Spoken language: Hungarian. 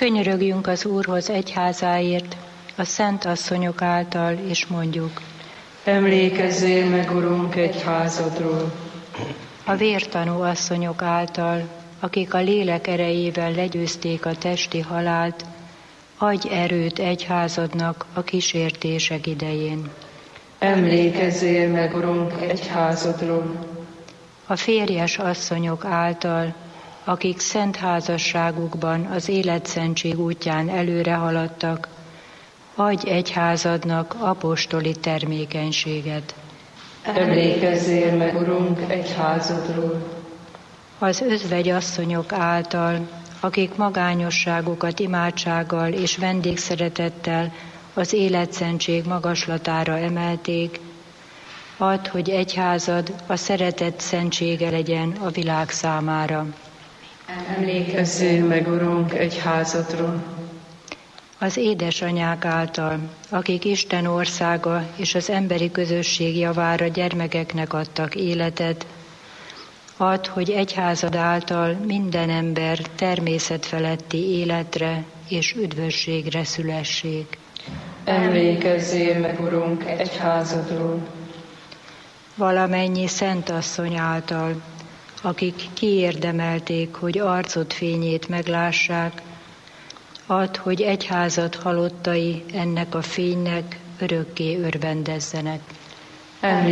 Könyörögjünk az Úrhoz egyházáért, a szent asszonyok által, és mondjuk: Emlékezzél meg, Urunk, egyházadról. A vértanú asszonyok által, akik a lélek erejével legyőzték a testi halált, adj erőt egyházadnak a kísértések idején. Emlékezzél meg, Urunk, egyházadról. A férjes asszonyok által, akik szent házasságukban az életszentség útján előre haladtak, adj egyházadnak apostoli termékenységet. Emlékezzél meg, Urunk, egyházadról. Az özvegyasszonyok által, akik magányosságukat imádsággal és vendégszeretettel az életszentség magaslatára emelték, add, hogy egyházad a szeretet szentsége legyen a világ számára. Emlékezzél meg, Urunk, egyházadról. Az édesanyák által, akik Isten országa és az emberi közösség javára gyermekeknek adtak életet, add, hogy egyházad által minden ember természetfeletti életre és üdvösségre szülessék. Emlékezzél meg, Urunk, egyházadról. Valamennyi szent asszony által, akik kiérdemelték, hogy arcod fényét meglássák, add, hogy egyházad halottai ennek a fénynek örökké örvendezzenek.